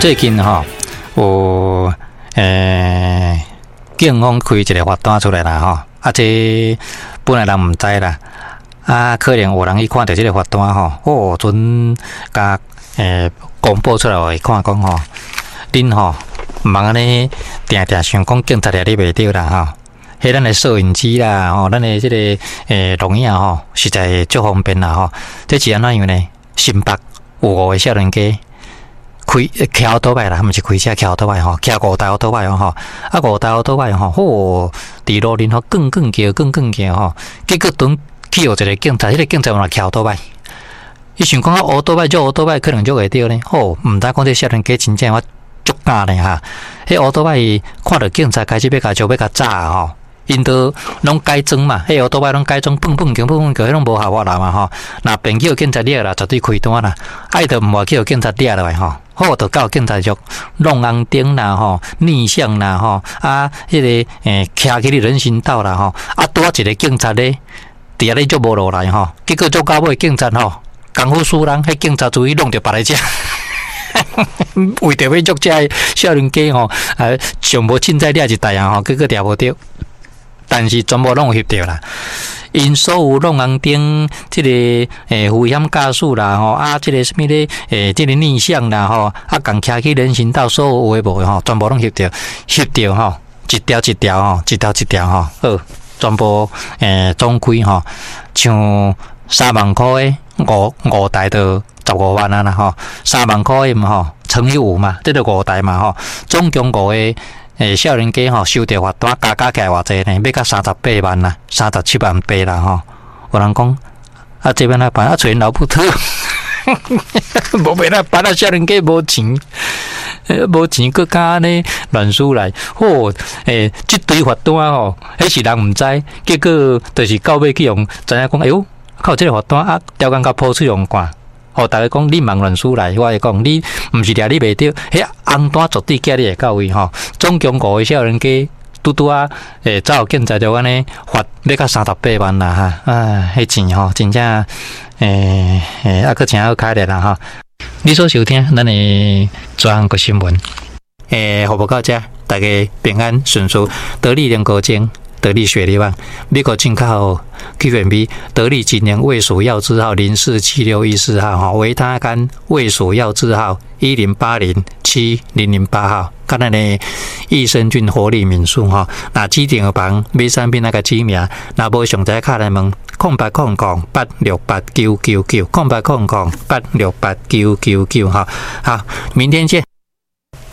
最近有警方开一个罚单出来啦这本来人唔知啦，可能有人去看到这个罚单阵甲公布出来会看讲恁唔茫安尼定定想讲警察掠你袂着啦迄咱的摄影机啦咱的这个录影实在足方便啦这是安怎样呢？新北有5个少年家骑奥多摆啦，毋是开车骑奥多摆骑5台奥多摆5台奥多摆伫路面更叫结果等去有一个警察，迄个警察有骑奥多摆，伊想讲奥多摆可能就会着呢毋知讲这少年家真正我足惊呢迄奥多摆看到警察开始要甲炸因都拢改装嘛，迄奥多摆拢改装蹦叫，迄拢无效法啦嘛若便叫警察掠啦，绝对开单啦，就毋话叫警察掠落来就到警察局弄红灯啦逆向啦迄个徛起哩人行道啦拄一个警察咧，伫遐咧就无落来结果做到尾警察功夫输人，迄警察注意弄着别个遮。为着要捉这少年家上无凊彩掠一台结果掠无着，但是全部拢有翕着啦。因所有弄红灯，这个危险驾驶啦这个什么咧这个逆向啦共徛去人行道，所有有诶无诶全部拢翕着一条好，全部总开像3万块诶五台就15万啊啦3万块嘛乘以5嘛，这就5台嘛总共5个少年家收到罚单加起来偌济呢？要到38万啦，37万8啦有人讲这边来办找因老母讨无办法办少年家无钱，佫敢安尼乱输来这堆罚单迄是人毋知，结果就是到尾去用知影讲靠这个罚单条件甲破出用惯。大家讲你茫乱输来，我会讲你毋是掠你袂着，迄红单绝对寄你会到位总共5个少年家拄走警察就安尼罚要到38万啦迄钱真正佫真好开咧啦你所收听咱的全国新闻服务到这，大家平安顺遂，得力连高精。得力雪梨旺，美国进口 QMB 得力今年卫属药字号047614号维他甘卫属药字号108070008号，看咱的益生菌活力敏素那指定房买产品那个指名，那无详细卡来问08008689990800868999好，明天见。